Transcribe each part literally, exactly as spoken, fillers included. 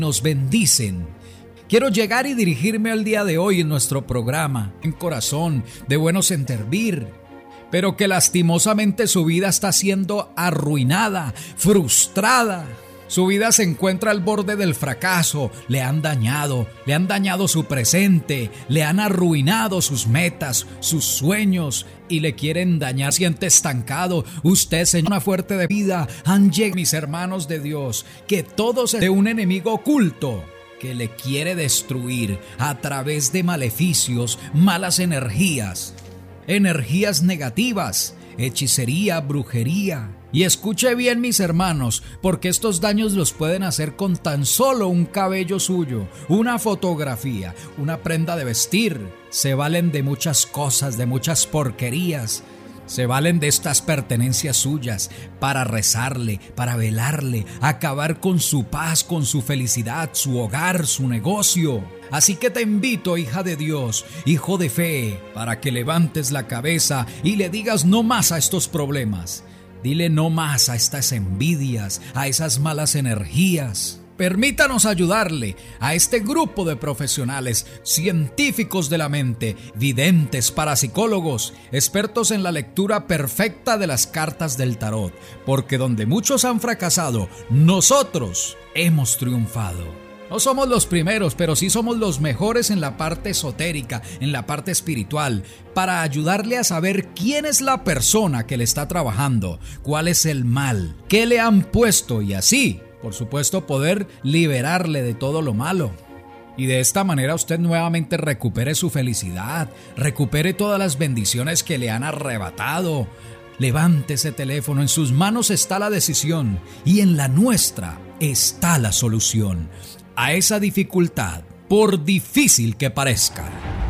nos bendicen. Quiero llegar y dirigirme al día de hoy en nuestro programa, en corazón, de buenos servir, pero que lastimosamente su vida está siendo arruinada, frustrada. Su vida se encuentra al borde del fracaso, le han dañado, le han dañado su presente, le han arruinado sus metas, sus sueños y le quieren dañar. Siente estancado, usted, señora fuerte de vida, han llegado, mis hermanos de Dios, que todos de un enemigo oculto que le quiere destruir a través de maleficios, malas energías, energías negativas, hechicería, brujería. Y escuche bien, mis hermanos, porque estos daños los pueden hacer con tan solo un cabello suyo, una fotografía, una prenda de vestir. Se valen de muchas cosas, de muchas porquerías. Se valen de estas pertenencias suyas para rezarle, para velarle, acabar con su paz, con su felicidad, su hogar, su negocio. Así que te invito, hija de Dios, hijo de fe, para que levantes la cabeza y le digas no más a estos problemas. Dile no más a estas envidias, a esas malas energías. Permítanos ayudarle a este grupo de profesionales, científicos de la mente, videntes, parapsicólogos, expertos en la lectura perfecta de las cartas del tarot, porque donde muchos han fracasado, nosotros hemos triunfado. No somos los primeros, pero sí somos los mejores en la parte esotérica, en la parte espiritual, para ayudarle a saber quién es la persona que le está trabajando, cuál es el mal, qué le han puesto y así, por supuesto, poder liberarle de todo lo malo. Y de esta manera usted nuevamente recupere su felicidad, recupere todas las bendiciones que le han arrebatado. Levante ese teléfono, en sus manos está la decisión y en la nuestra está la solución a esa dificultad, por difícil que parezca.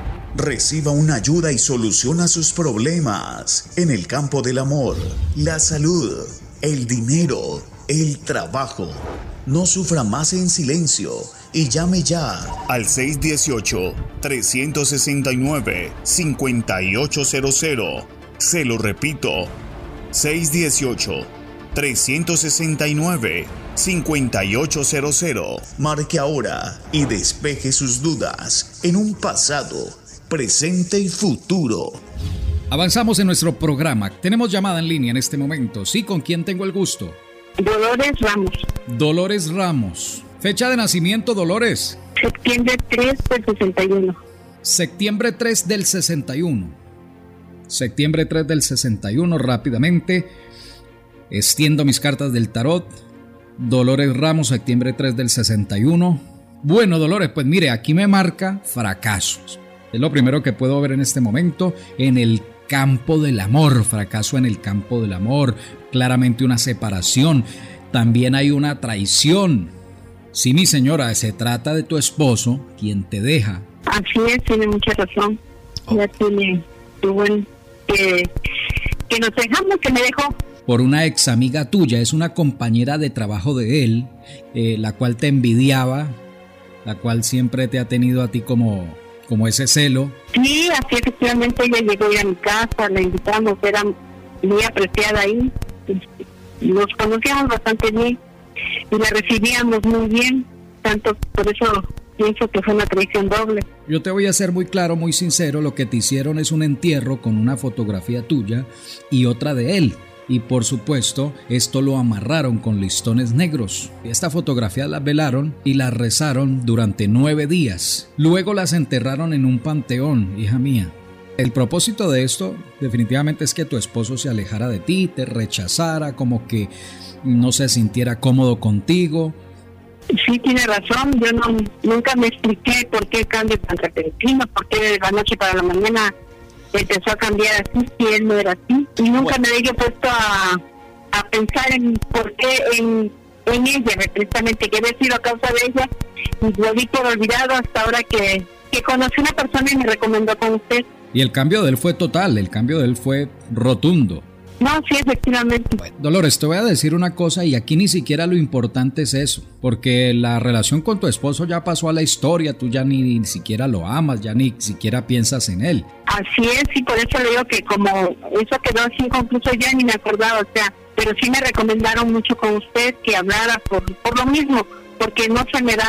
Reciba una ayuda y soluciona sus problemas en el campo del amor, la salud, el dinero, el trabajo. No sufra más en silencio y llame ya al seis uno ocho, tres seis nueve, cinco ocho cero cero. Se lo repito, seis uno ocho, tres seis nueve, cinco ocho cero cero. Marque ahora y despeje sus dudas en un pasado, presente y futuro. Avanzamos en nuestro programa. Tenemos llamada en línea en este momento. Sí, ¿con quién tengo el gusto? Dolores Ramos. Dolores Ramos. Fecha de nacimiento, Dolores. Septiembre tres del sesenta y uno. Septiembre tres del sesenta y uno. Septiembre tres del sesenta y uno, rápidamente. Extiendo mis cartas del tarot. Dolores Ramos, septiembre tres del sesenta y uno. Bueno, Dolores, pues mire, aquí me marca fracasos. Es lo primero que puedo ver en este momento en el campo del amor. Fracaso en el campo del amor. Claramente una separación. También hay una traición. Sí, mi señora, se trata de tu esposo, quien te deja. Así es, tiene mucha razón. Oh. Ya tiene, tuvo el, que, que nos dejamos, que me dejó. Por una ex amiga tuya, es una compañera de trabajo de él, eh, la cual te envidiaba, la cual siempre te ha tenido a ti como, como ese celo. Sí, así efectivamente ella llegó a mi casa, la invitamos, era muy apreciada ahí, nos conocíamos bastante bien y la recibíamos muy bien, tanto por eso pienso que fue una traición doble. Yo te voy a ser muy claro, muy sincero, lo que te hicieron es un entierro con una fotografía tuya y otra de él. Y por supuesto, esto lo amarraron con listones negros. Esta fotografía la velaron y la rezaron durante nueve días. Luego las enterraron en un panteón, hija mía. El propósito de esto definitivamente es que tu esposo se alejara de ti, te rechazara, como que no se sintiera cómodo contigo. Sí, tiene razón. Yo no, nunca me expliqué por qué el cambio tan repentino, por qué de la noche para la mañana empezó a cambiar así, si él no era así. Y nunca me había puesto a, a pensar en por qué en, en ella, precisamente, que había sido a causa de ella. Y lo di por olvidado hasta ahora que, que conocí a una persona y me recomendó con usted. Y el cambio de él fue total, el cambio de él fue rotundo. No, sí, efectivamente. Bueno, Dolores, te voy a decir una cosa y aquí ni siquiera lo importante es eso, porque la relación con tu esposo ya pasó a la historia, tú ya ni, ni siquiera lo amas, ya ni siquiera piensas en él. Así es, y por eso le digo que como eso quedó así inconcluso, ya ni me acordaba, o sea, pero sí me recomendaron mucho con usted que hablara por, por lo mismo, porque no se me da